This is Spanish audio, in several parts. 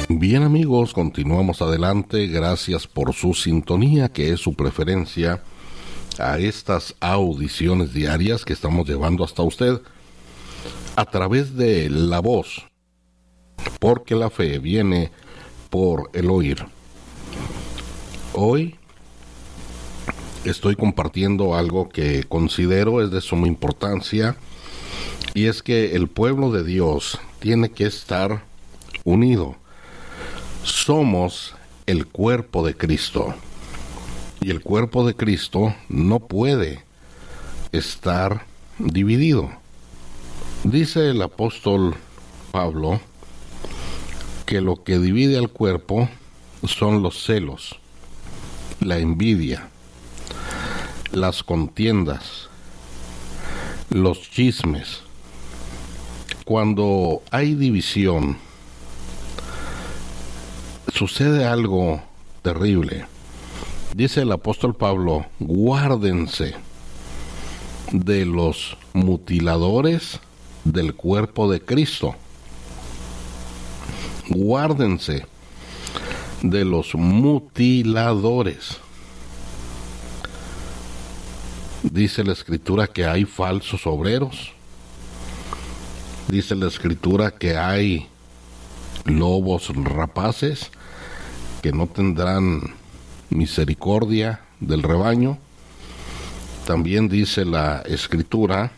Bien amigos, continuamos adelante. Gracias por su sintonía, que es su preferencia a estas audiciones diarias que estamos llevando hasta usted a través de la voz, porque la fe viene por el oír. Hoy estoy compartiendo algo que considero es de suma importancia, y es que el pueblo de Dios tiene que estar unido. Somos el cuerpo de Cristo, y el cuerpo de Cristo no puede estar dividido. Dice el apóstol Pablo que lo que divide al cuerpo son los celos, la envidia, las contiendas, los chismes. Cuando hay división, sucede algo terrible. Dice el apóstol Pablo: guárdense de los mutiladores del cuerpo de Cristo. Guárdense de los mutiladores. Dice la Escritura que hay falsos obreros. Dice la Escritura que hay lobos rapaces que no tendrán misericordia del rebaño. También dice la Escritura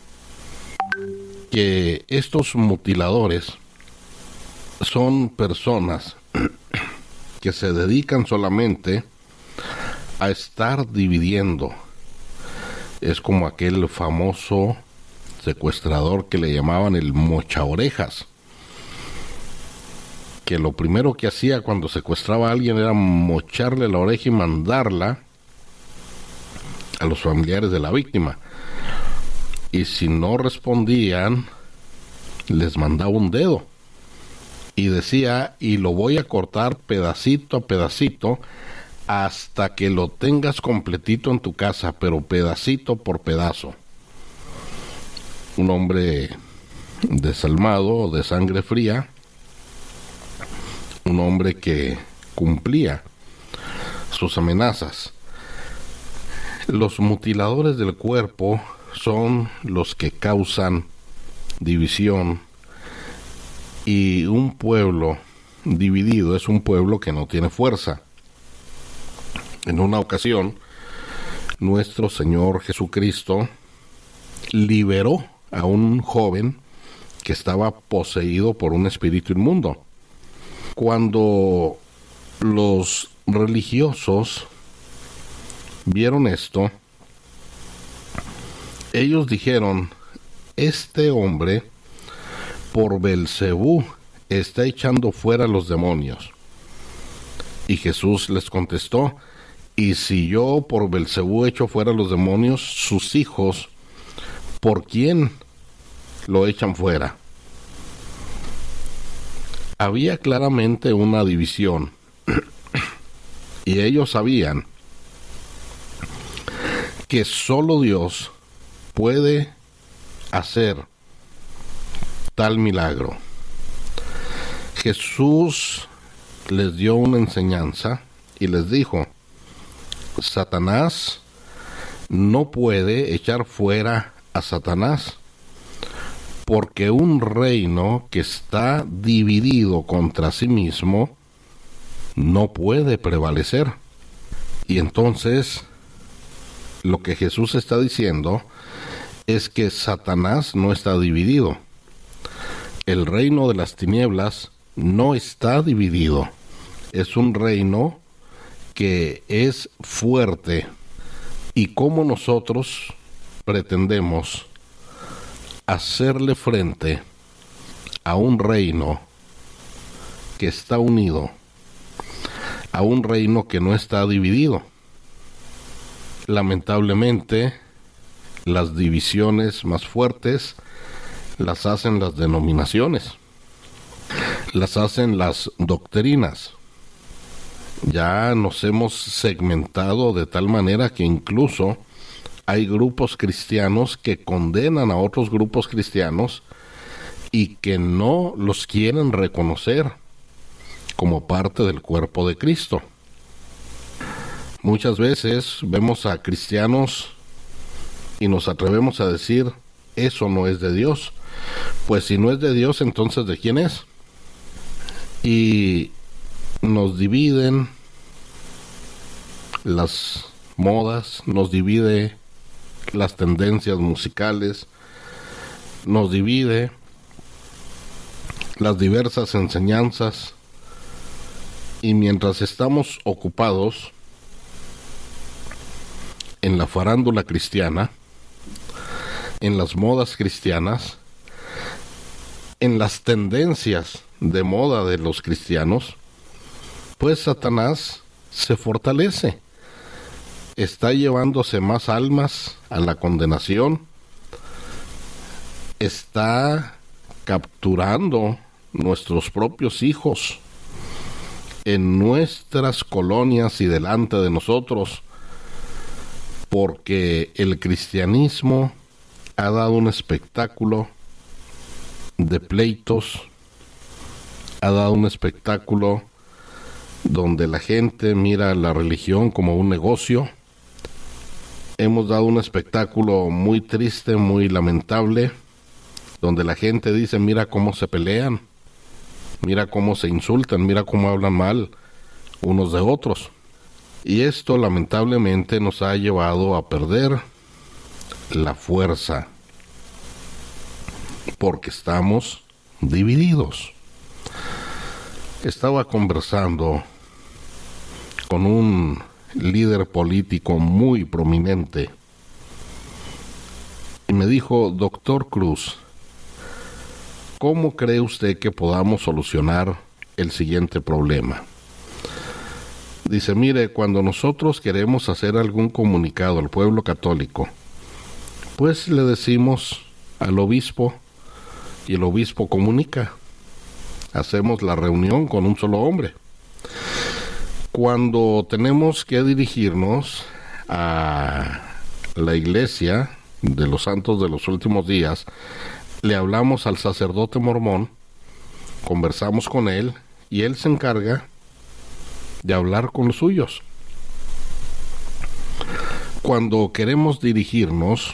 que estos mutiladores son personas que se dedican solamente a estar dividiendo. Es como aquel famoso secuestrador que le llamaban el mochaorejas, que lo primero que hacía cuando secuestraba a alguien era mocharle la oreja y mandarla a los familiares de la víctima. Y si no respondían, les mandaba un dedo y decía: y lo voy a cortar pedacito a pedacito hasta que lo tengas completito en tu casa, pero pedacito por pedazo. Un hombre desalmado, de sangre fría, un hombre que cumplía sus amenazas. Los mutiladores del cuerpo son los que causan división, y un pueblo dividido es un pueblo que no tiene fuerza. En una ocasión, nuestro Señor Jesucristo liberó a un joven que estaba poseído por un espíritu inmundo. Cuando los religiosos vieron esto, ellos dijeron: este hombre por Belcebú está echando fuera a los demonios. Y Jesús les contestó: y si yo por Belcebú echo fuera a los demonios, sus hijos, ¿por quién lo echan fuera? Había claramente una división, y ellos sabían que solo Dios puede hacer tal milagro. Jesús les dio una enseñanza y les dijo: Satanás no puede echar fuera a Satanás, porque un reino que está dividido contra sí mismo no puede prevalecer. Y entonces, lo que Jesús está diciendo es que Satanás no está dividido. El reino de las tinieblas no está dividido. Es un reino que es fuerte. Y como nosotros pretendemos hacerle frente a un reino que está unido, a un reino que no está dividido. Lamentablemente, las divisiones más fuertes las hacen las denominaciones, las hacen las doctrinas. Ya nos hemos segmentado de tal manera que incluso hay grupos cristianos que condenan a otros grupos cristianos y que no los quieren reconocer como parte del cuerpo de Cristo. Muchas veces vemos a cristianos y nos atrevemos a decir, eso no es de Dios. Pues si no es de Dios, entonces ¿de quién es? Y nos dividen las modas, nos divide las tendencias musicales, nos divide las diversas enseñanzas, y mientras estamos ocupados en la farándula cristiana, en las modas cristianas, en las tendencias de moda de los cristianos, pues Satanás se fortalece, está llevándose más almas a la condenación, está capturando nuestros propios hijos en nuestras colonias y delante de nosotros, porque el cristianismo ha dado un espectáculo de pleitos, ha dado un espectáculo donde la gente mira la religión como un negocio. Hemos dado un espectáculo muy triste, muy lamentable, donde la gente dice, mira cómo se pelean, mira cómo se insultan, mira cómo hablan mal unos de otros. Y esto lamentablemente nos ha llevado a perder la fuerza, porque estamos divididos. Estaba conversando con un líder político muy prominente y me dijo, doctor Cruz, ¿cómo cree usted que podamos solucionar el siguiente problema? Dice, mire, cuando nosotros queremos hacer algún comunicado al pueblo católico, pues le decimos al obispo y el obispo comunica. Hacemos la reunión con un solo hombre. Cuando tenemos que dirigirnos a la iglesia de los santos de los últimos días, le hablamos al sacerdote mormón, conversamos con él y él se encarga de hablar con los suyos. Cuando queremos dirigirnos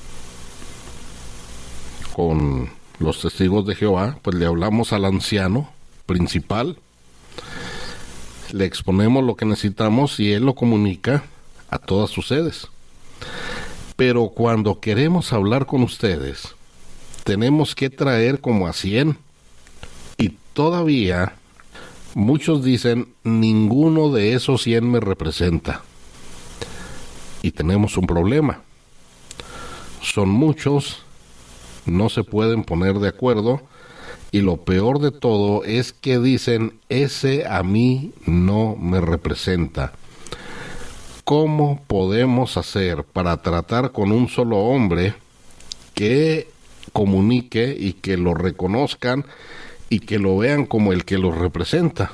con los testigos de Jehová, pues le hablamos al anciano principal, le exponemos lo que necesitamos y él lo comunica a todas sus sedes. Pero cuando queremos hablar con ustedes, tenemos que traer como a 100, y todavía muchos dicen, ninguno de esos 100 me representa. Y tenemos un problema. Son muchos, no se pueden poner de acuerdo, y lo peor de todo es que dicen, ese a mí no me representa. ¿Cómo podemos hacer para tratar con un solo hombre que comunique y que lo reconozcan y que lo vean como el que los representa?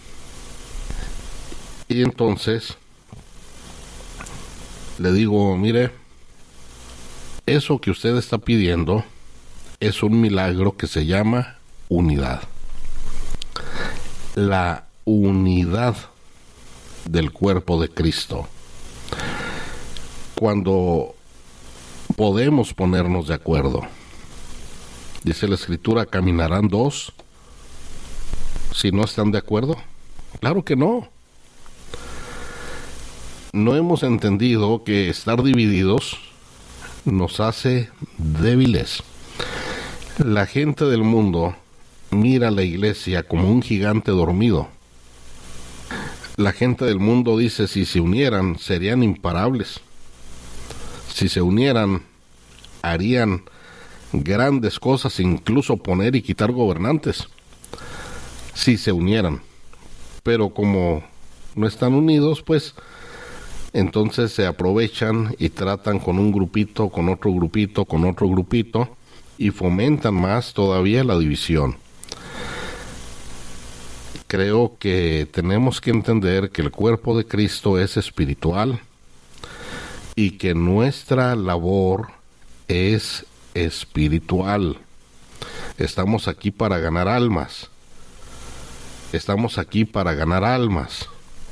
Y entonces le digo, mire, eso que usted está pidiendo es un milagro que se llama unidad. La unidad del cuerpo de Cristo. Cuando podemos ponernos de acuerdo, dice la Escritura, ¿caminarán dos si no están de acuerdo? Claro que no. No hemos entendido que estar divididos nos hace débiles. La gente del mundo mira a la iglesia como un gigante dormido. La gente del mundo dice, si se unieran, serían imparables. Si se unieran, harían grandes cosas, incluso poner y quitar gobernantes. Si se unieran. Pero como no están unidos, pues entonces se aprovechan y tratan con un grupito, con otro grupito, con otro grupito, y fomentan más todavía la división. Creo que tenemos que entender que el cuerpo de Cristo es espiritual y que nuestra labor es espiritual. Estamos aquí para ganar almas. Estamos aquí para ganar almas.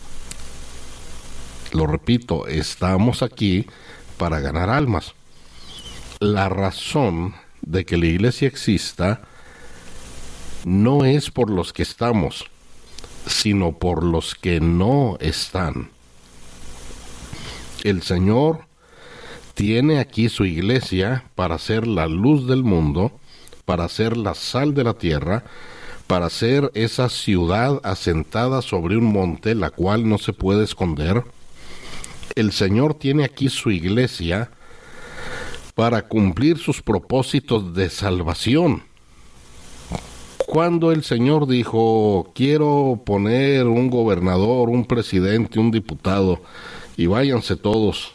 Lo repito, estamos aquí para ganar almas. La razón de que la iglesia exista no es por los que estamos, sino por los que no están. El Señor tiene aquí su iglesia para ser la luz del mundo, para ser la sal de la tierra, para ser esa ciudad asentada sobre un monte, la cual no se puede esconder. El Señor tiene aquí su iglesia para cumplir sus propósitos de salvación. Cuando el Señor dijo, quiero poner un gobernador, un presidente, un diputado, y váyanse todos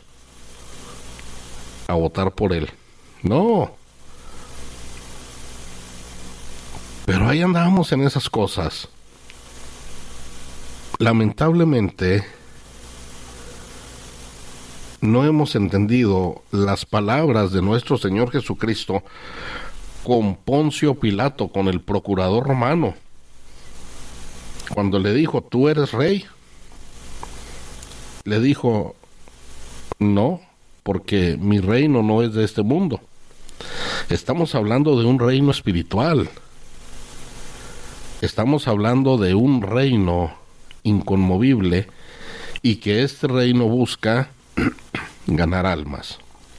a votar por él. No. Pero ahí andamos en esas cosas. Lamentablemente, no hemos entendido las palabras de nuestro Señor Jesucristo con Poncio Pilato, con el procurador romano, cuando le dijo, ¿tú eres rey? Le dijo, no, porque mi reino no es de este mundo. Estamos hablando de un reino espiritual. Estamos hablando de un reino inconmovible y que este reino busca ganar almas.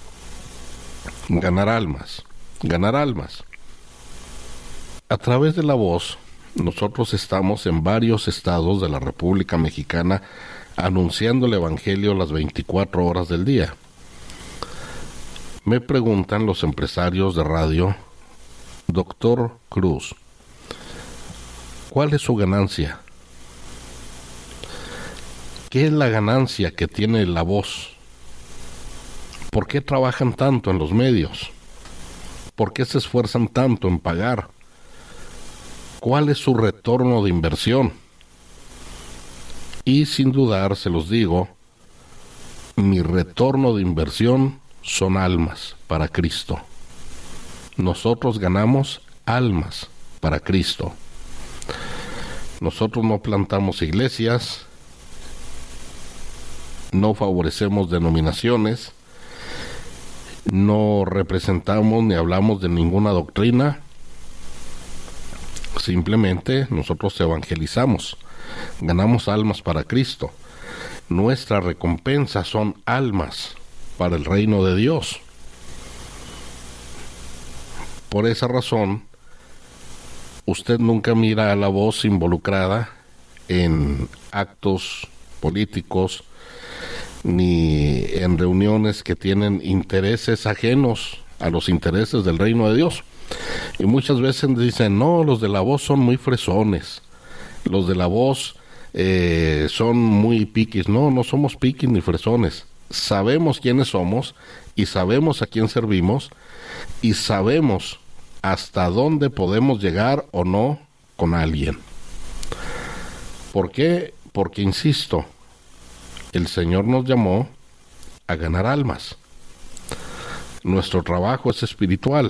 Ganar almas. Ganar almas. A través de la voz, nosotros estamos en varios estados de la República Mexicana anunciando el Evangelio las 24 horas del día. Me preguntan los empresarios de radio, Doctor Cruz, ¿cuál es su ganancia? ¿Qué es la ganancia que tiene la voz? ¿Por qué trabajan tanto en los medios? ¿Por qué se esfuerzan tanto en pagar? ¿Cuál es su retorno de inversión? Y sin dudar, se los digo, mi retorno de inversión son almas para Cristo. Nosotros ganamos almas para Cristo. Nosotros no plantamos iglesias, no favorecemos denominaciones, no representamos ni hablamos de ninguna doctrina. Simplemente nosotros evangelizamos, ganamos almas para Cristo. Nuestra recompensa son almas para el reino de Dios. Por esa razón, usted nunca mira a la voz involucrada en actos políticos ni en reuniones que tienen intereses ajenos a los intereses del reino de Dios. Y muchas veces dicen, no, los de la voz son muy fresones, los de la voz son muy piquis. No, no somos piquis ni fresones. Sabemos quiénes somos y sabemos a quién servimos y sabemos hasta dónde podemos llegar o no con alguien. ¿Por qué? Porque, insisto, el Señor nos llamó a ganar almas. Nuestro trabajo es espiritual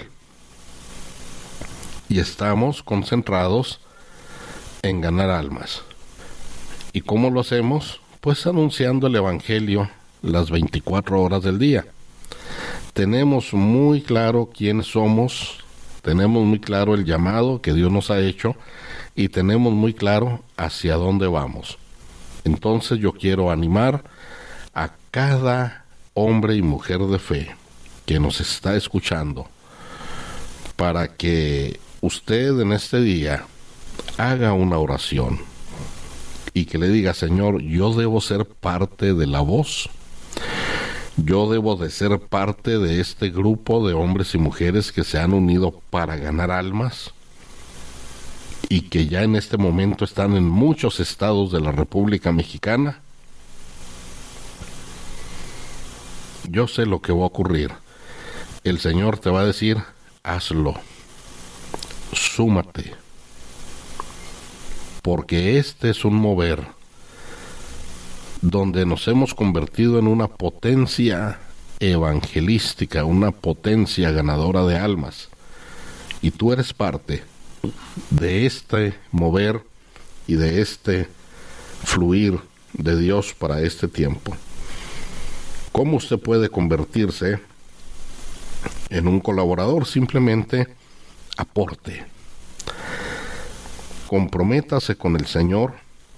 y estamos concentrados en ganar almas. ¿Y cómo lo hacemos? Pues anunciando el Evangelio las 24 horas del día. Tenemos muy claro quiénes somos, tenemos muy claro el llamado que Dios nos ha hecho y tenemos muy claro hacia dónde vamos. Entonces yo quiero animar a cada hombre y mujer de fe que nos está escuchando para que usted en este día haga una oración y que le diga, Señor, yo debo ser parte de la voz. Yo debo de ser parte de este grupo de hombres y mujeres que se han unido para ganar almas y que ya en este momento están en muchos estados de la República Mexicana. Yo sé lo que va a ocurrir. El Señor te va a decir, hazlo, súmate, porque este es un mover donde nos hemos convertido en una potencia evangelística, una potencia ganadora de almas. Y tú eres parte de este mover y de este fluir de Dios para este tiempo. ¿Cómo usted puede convertirse en un colaborador? Simplemente aporte. Comprométase con el Señor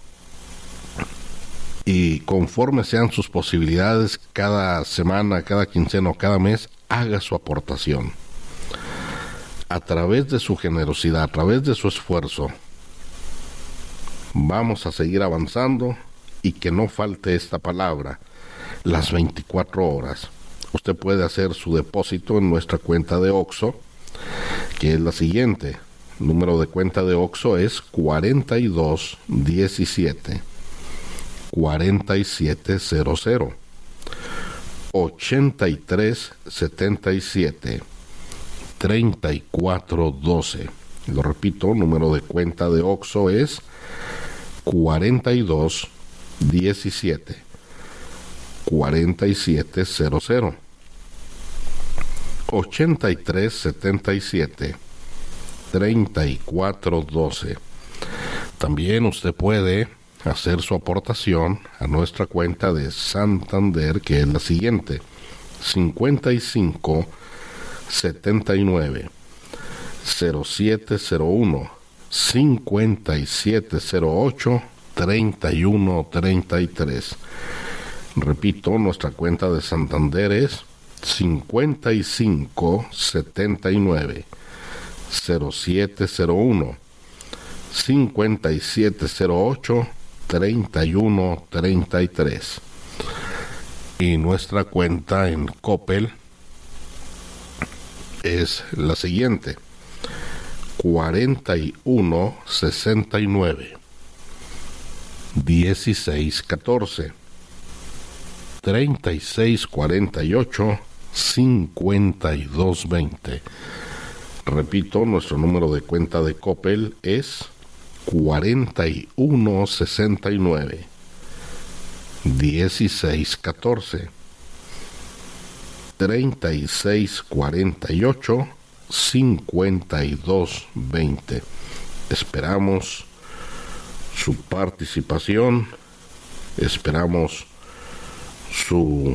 y conforme sean sus posibilidades, cada semana, cada quincena o cada mes, haga su aportación. A través de su generosidad, a través de su esfuerzo, vamos a seguir avanzando y que no falte esta palabra, las 24 horas. Usted puede hacer su depósito en nuestra cuenta de OXXO, que es la siguiente. El número de cuenta de OXXO es 4217 4700 8377 3412. Lo repito, número de cuenta de OXXO es 4217 4700 8377 3412. También usted puede hacer su aportación a nuestra cuenta de Santander, que es la siguiente: 55 79 0701 5708 3133. Repito, nuestra cuenta de Santander es 55 79 0701 5708 3133. Y nuestra cuenta en Coppel es la siguiente: 41 69 16 14 36 48 52 20. Repito, nuestro número de cuenta de Coppel es 41 69 16 14 36 48 52 20. Esperamos su participación, esperamos su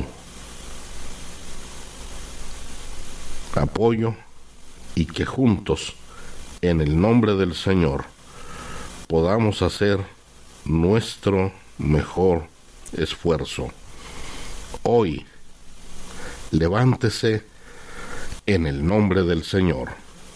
apoyo y que juntos, en el nombre del Señor, podamos hacer nuestro mejor esfuerzo. Hoy, levántese en el nombre del Señor.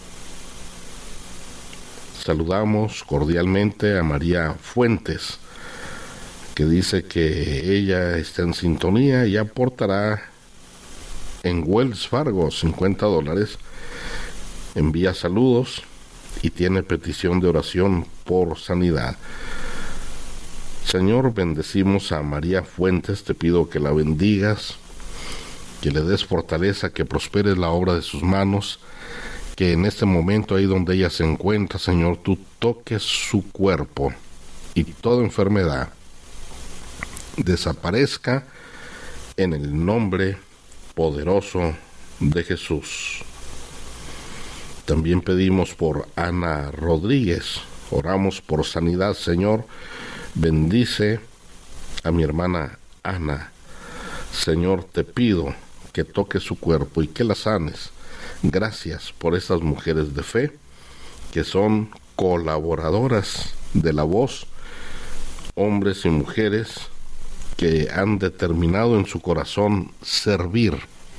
Saludamos cordialmente a María Fuentes, que dice que ella está en sintonía y aportará en Wells Fargo $50. Envía saludos y tiene petición de oración por sanidad. Señor, bendecimos a María Fuentes, te pido que la bendigas, que le des fortaleza, que prospere la obra de sus manos, que en este momento ahí donde ella se encuentra, Señor, tú toques su cuerpo y toda enfermedad desaparezca en el nombre poderoso de Jesús. También pedimos por Ana Rodríguez, oramos por sanidad, Señor, bendice a mi hermana Ana. Señor, te pido que toques su cuerpo y que la sanes. Gracias por estas mujeres de fe que son colaboradoras de La Voz, hombres y mujeres que han determinado en su corazón servir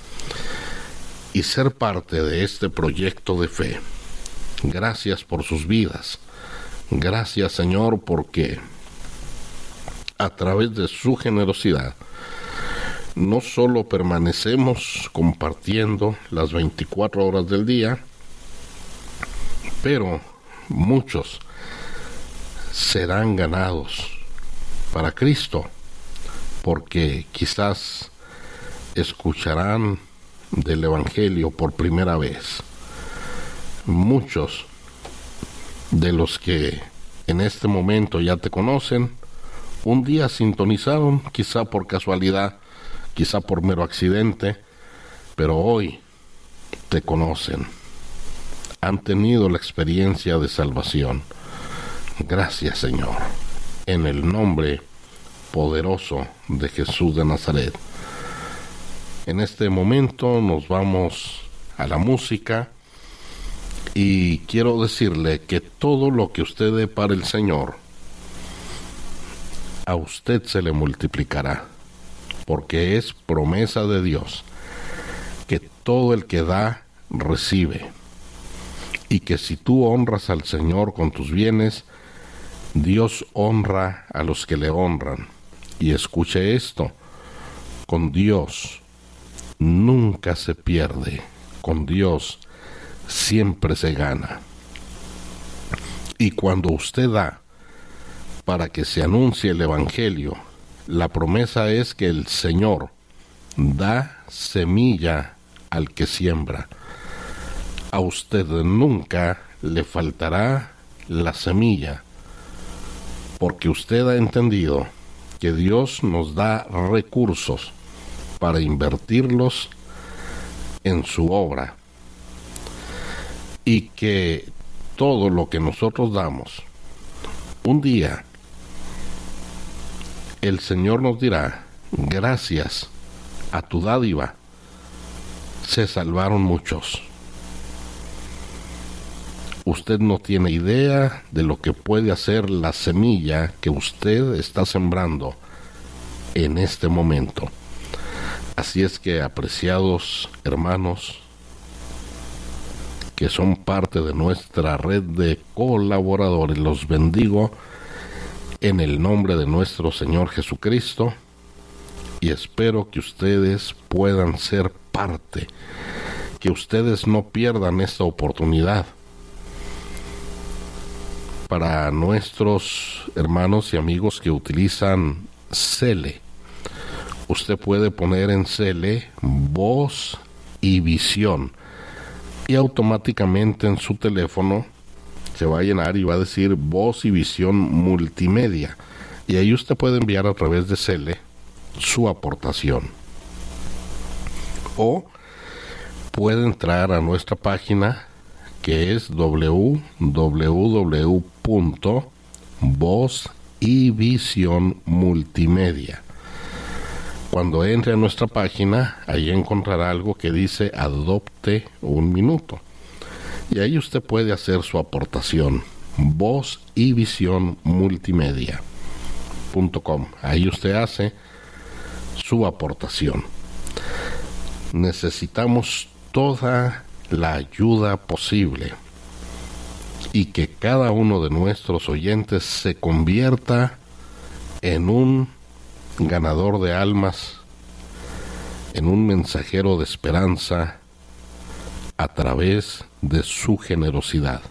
y ser parte de este proyecto de fe. Gracias por sus vidas. Gracias, Señor, porque a través de su generosidad no solo permanecemos compartiendo las 24 horas del día, pero muchos serán ganados para Cristo, porque quizás escucharán del Evangelio por primera vez. Muchos de los que en este momento ya te conocen, un día sintonizaron, quizá por casualidad, quizá por mero accidente, pero hoy te conocen, han tenido la experiencia de salvación. Gracias, Señor, en el nombre poderoso de Jesús de Nazaret. En este momento nos vamos a la música y quiero decirle que todo lo que usted dé para el Señor, a usted se le multiplicará, porque es promesa de Dios que todo el que da, recibe, y que si tú honras al Señor con tus bienes, Dios honra a los que le honran. Y escuche esto, con Dios nunca se pierde, con Dios siempre se gana. Y cuando usted da para que se anuncie el Evangelio, la promesa es que el Señor da semilla al que siembra. A usted nunca le faltará la semilla, porque usted ha entendido que Dios nos da recursos para invertirlos en su obra, y que todo lo que nosotros damos, un día el Señor nos dirá: gracias a tu dádiva se salvaron muchos. Usted no tiene idea de lo que puede hacer la semilla que usted está sembrando en este momento. Así es que, apreciados hermanos que son parte de nuestra red de colaboradores, los bendigo en el nombre de nuestro Señor Jesucristo, y espero que ustedes puedan ser parte, que ustedes no pierdan esta oportunidad. Para nuestros hermanos y amigos que utilizan Cele, usted puede poner en Cele voz y visión, y automáticamente en su teléfono se va a llenar y va a decir voz y visión multimedia, y ahí usted puede enviar a través de Cele su aportación. O puede entrar a nuestra página, que es www.vozyvisionmultimedia. Cuando entre a nuestra página, ahí encontrará algo que dice adopte un minuto, y ahí usted puede hacer su aportación. vozyvisionmultimedia.com. Ahí usted hace su aportación. Necesitamos toda la ayuda posible, y que cada uno de nuestros oyentes se convierta en un ganador de almas, en un mensajero de esperanza a través de su generosidad.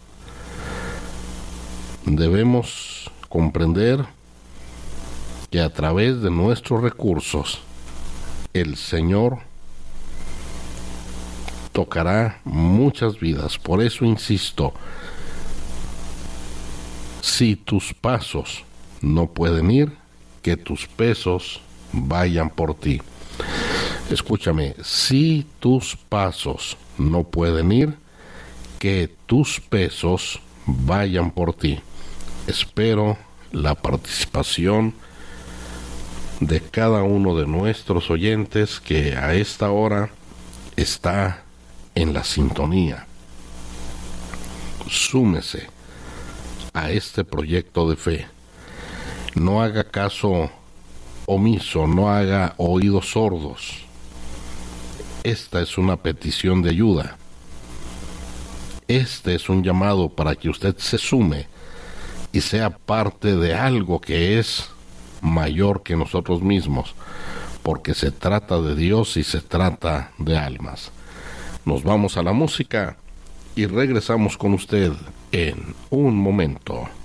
Debemos comprender que a través de nuestros recursos el Señor tocará muchas vidas. Por eso insisto, si tus pasos no pueden ir, que tus pesos vayan por ti. Escúchame, si tus pasos no pueden ir, que tus pesos vayan por ti. Espero la participación de cada uno de nuestros oyentes que a esta hora está en la sintonía. Súmese a este proyecto de fe. No haga caso omiso, no haga oídos sordos. Esta es una petición de ayuda. Este es un llamado para que usted se sume y sea parte de algo que es mayor que nosotros mismos, porque se trata de Dios y se trata de almas. Nos vamos a la música y regresamos con usted en un momento.